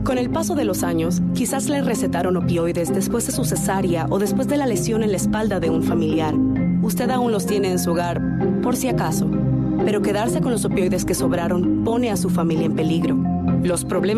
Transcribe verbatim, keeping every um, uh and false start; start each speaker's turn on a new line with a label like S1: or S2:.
S1: Con el paso de los años, quizás le recetaron opioides después de su cesárea o después de la lesión en la espalda de un familiar. Usted aún los tiene en su hogar, por si acaso. Pero quedarse con los opioides que sobraron pone a su familia en peligro. Los problemas